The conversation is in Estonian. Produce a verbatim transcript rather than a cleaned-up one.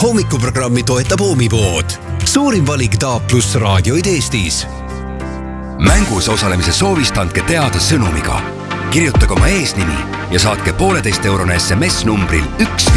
hommikuprogrammi toetab Oomipood. Suurim valik D A plus raadioid Eestis. Mängus osalemise soovist andke teada sõnumiga. Kirjutage oma eesnimi ja saatke pooleteist eurone S M S numbril üks